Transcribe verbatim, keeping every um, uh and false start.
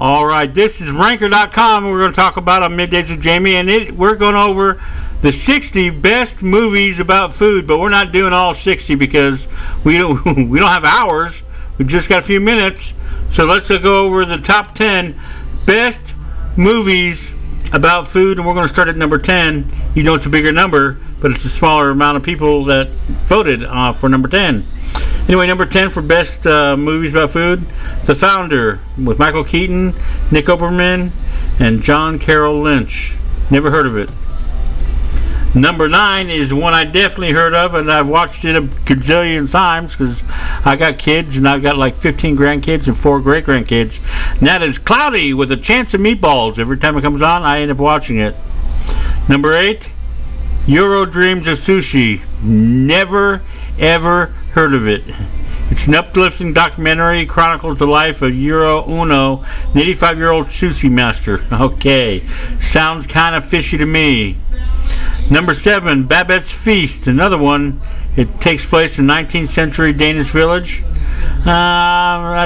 All right, this is ranker dot com. We're going to talk about on Middays with Jamie, and it, we're going over the sixty best movies about food. But we're not doing all sixty because we don't we don't have hours. We just got a few minutes. So let's go over the top ten best movies about food, and we're going to start at number ten. You know it's a bigger number, but it's a smaller amount of people that voted uh, for number ten. Anyway, number ten for best uh, movies about food, The Founder with Michael Keaton, Nick Offerman, and John Carroll Lynch. Never heard of it. Number nine is one I definitely heard of, and I've watched it a gazillion times because I got kids, and I've got like fifteen grandkids and four great-grandkids. And that is Cloudy with a Chance of Meatballs. Every time it comes on, I end up watching it. Number eight, Euro Dreams of Sushi. Never, ever heard of it. It's an uplifting documentary, chronicles the life of Yuro Uno, an eighty-five-year-old sushi master. Okay, sounds kind of fishy to me. Number seven, Babette's Feast, another one. It takes place in nineteenth century Danish village. Uh,